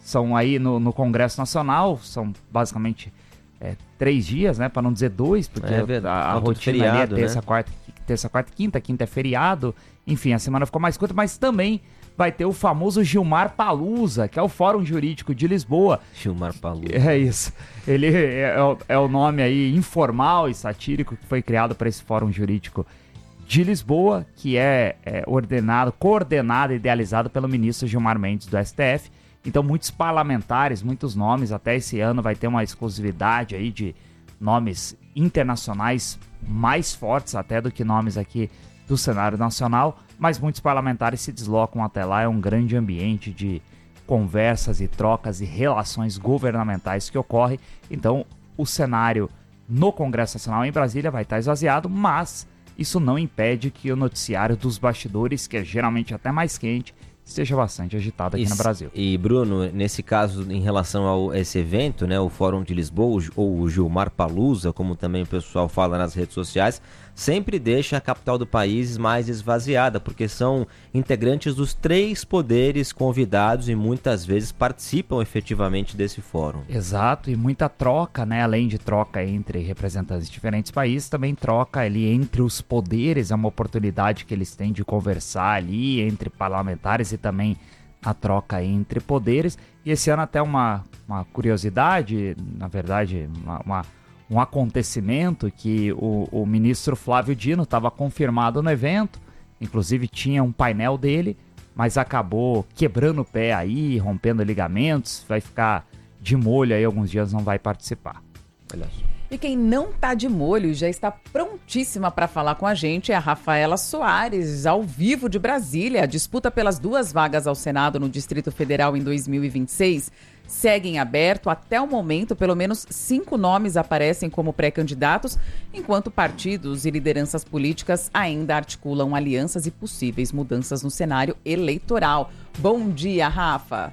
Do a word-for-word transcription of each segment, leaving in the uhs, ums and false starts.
são aí no, no Congresso Nacional, são basicamente é, três dias, né, para não dizer dois, porque é a, a rotina feriado, ali é terça, né? quarta, terça, quarta e quinta, quinta é feriado, enfim, a semana ficou mais curta, mas também vai ter o famoso Gilmar Palusa, que é o Fórum Jurídico de Lisboa. Gilmar Palusa. É isso. Ele é, é, é o nome aí informal e satírico que foi criado para esse Fórum Jurídico de Lisboa, que é, é ordenado, coordenado e idealizado pelo ministro Gilmar Mendes do S T F. Então, muitos parlamentares, muitos nomes, até esse ano vai ter uma exclusividade aí de nomes internacionais mais fortes até do que nomes aqui do cenário nacional, mas muitos parlamentares se deslocam até lá, é um grande ambiente de conversas e trocas e relações governamentais que ocorre. Então, o cenário no Congresso Nacional em Brasília vai estar esvaziado, mas isso não impede que o noticiário dos bastidores, que é geralmente até mais quente, esteja bastante agitado aqui e, no Brasil. E, Bruno, nesse caso, em relação a esse evento, né, o Fórum de Lisboa, ou o Gilmar Palusa, como também o pessoal fala nas redes sociais, sempre deixa a capital do país mais esvaziada, porque são integrantes dos três poderes convidados e muitas vezes participam efetivamente desse fórum. Exato, e muita troca, né? Além de troca entre representantes de diferentes países, também troca ali entre os poderes, é uma oportunidade que eles têm de conversar ali entre parlamentares e também a troca entre poderes. E esse ano até uma, uma curiosidade, na verdade, uma... uma um acontecimento que o, o ministro Flávio Dino estava confirmado no evento, inclusive tinha um painel dele, mas acabou quebrando o pé aí, rompendo ligamentos, vai ficar de molho aí alguns dias, não vai participar. Olha só. E quem não tá de molho e já está prontíssima para falar com a gente é a Rafaela Soares, ao vivo de Brasília. A disputa pelas duas vagas ao Senado no Distrito Federal em dois mil e vinte e seis segue em aberto. Até o momento, pelo menos cinco nomes aparecem como pré-candidatos, enquanto partidos e lideranças políticas ainda articulam alianças e possíveis mudanças no cenário eleitoral. Bom dia, Rafa!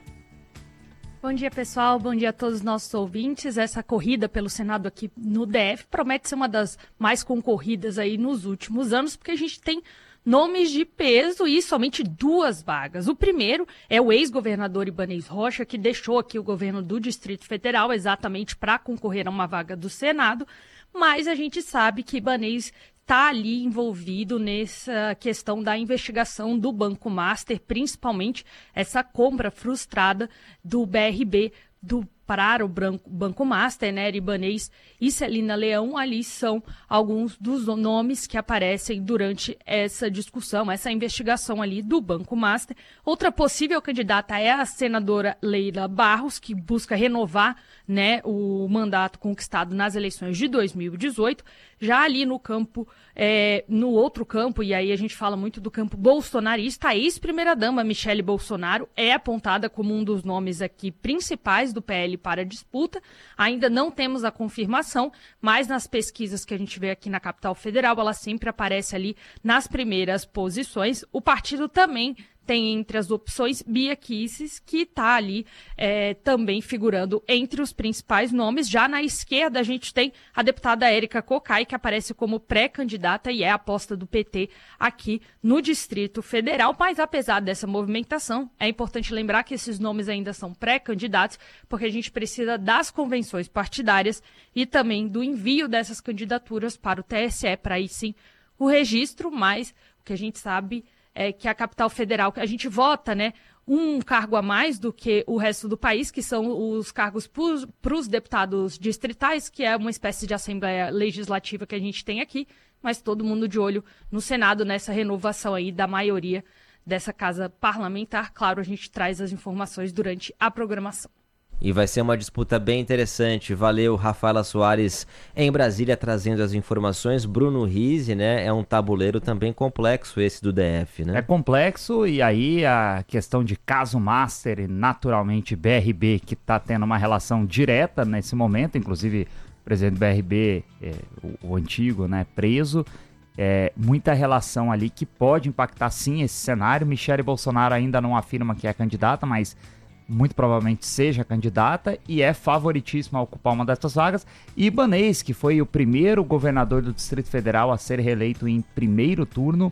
Bom dia, pessoal. Bom dia a todos os nossos ouvintes. Essa corrida pelo Senado aqui no D F promete ser uma das mais concorridas aí nos últimos anos, porque a gente tem nomes de peso e somente duas vagas. O primeiro é o ex-governador Ibanez Rocha, que deixou aqui o governo do Distrito Federal exatamente para concorrer a uma vaga do Senado, mas a gente sabe que Ibanez está ali envolvido nessa questão da investigação do Banco Master, principalmente essa compra frustrada do B R B do para o Banco Master, né? Ibanez e Celina Leão, ali são alguns dos nomes que aparecem durante essa discussão, essa investigação ali do Banco Master. Outra possível candidata é a senadora Leila Barros, que busca renovar, né, o mandato conquistado nas eleições de dois mil e dezoito. Já ali no campo, é, no outro campo, e aí a gente fala muito do campo bolsonarista, a ex-primeira-dama Michele Bolsonaro é apontada como um dos nomes aqui principais do P L para a disputa. Ainda não temos a confirmação, mas nas pesquisas que a gente vê aqui na capital federal, ela sempre aparece ali nas primeiras posições. O partido também tem entre as opções Bia Kicis, que está ali é, também figurando entre os principais nomes. Já na esquerda, a gente tem a deputada Érica Cocai, que aparece como pré-candidata e é a aposta do P T aqui no Distrito Federal. Mas, apesar dessa movimentação, é importante lembrar que esses nomes ainda são pré-candidatos, porque a gente precisa das convenções partidárias e também do envio dessas candidaturas para o T S E, para aí sim o registro, mas o que a gente sabe é que a capital federal, que a gente vota, né, um cargo a mais do que o resto do país, que são os cargos para os deputados distritais, que é uma espécie de assembleia legislativa que a gente tem aqui, mas todo mundo de olho no Senado, nessa renovação aí da maioria dessa casa parlamentar. Claro, a gente traz as informações durante a programação. E vai ser uma disputa bem interessante. Valeu, Rafaela Soares, em Brasília, trazendo as informações. Bruno Rizzi, né? É um tabuleiro também complexo esse do D F, né? É complexo, e aí a questão de caso Master e naturalmente B R B, que está tendo uma relação direta nesse momento, inclusive o presidente do B R B, é, o, o antigo, né, preso. É, muita relação ali que pode impactar sim esse cenário. Michele Bolsonaro ainda não afirma que é candidata, mas muito provavelmente seja candidata e é favoritíssima a ocupar uma dessas vagas. E Ibanez, que foi o primeiro governador do Distrito Federal a ser reeleito em primeiro turno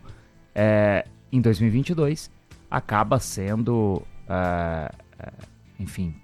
é, em dois mil e vinte e dois, acaba sendo, é, é, enfim,